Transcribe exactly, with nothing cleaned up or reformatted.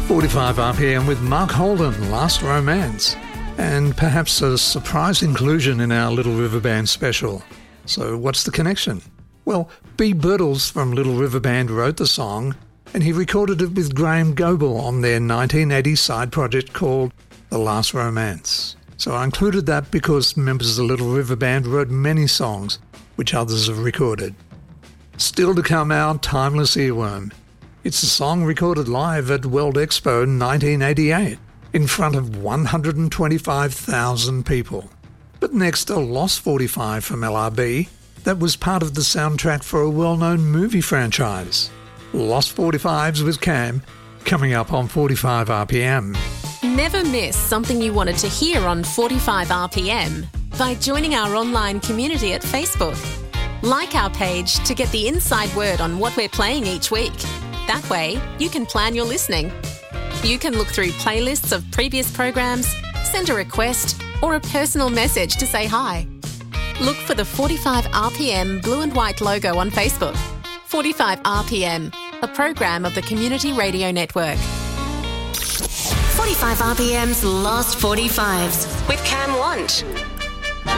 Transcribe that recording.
forty-five R P M with Mark Holden, Last Romance, and perhaps a surprise inclusion in our Little River Band special. So what's the connection? Well, B. Birtles from Little River Band wrote the song, and he recorded it with Graham Goble on their nineteen eighty side project called The Last Romance. So I included that because members of the Little River Band wrote many songs which others have recorded. Still to come, our timeless earworm. It's a song recorded live at World Expo nineteen eighty-eight in front of one hundred twenty-five thousand people. But next, a Lost forty-five from L R B that was part of the soundtrack for a well-known movie franchise. Lost forty-fives with Cam, coming up on forty-five R P M. Never miss something you wanted to hear on forty-five R P M by joining our online community at Facebook. Like our page to get the inside word on what we're playing each week. That way, you can plan your listening. You can look through playlists of previous programs, send a request, or a personal message to say hi. Look for the forty-five R P M blue and white logo on Facebook. forty-five R P M, a program of the Community Radio Network. forty-five R P M's Lost forty-fives with Cam Want.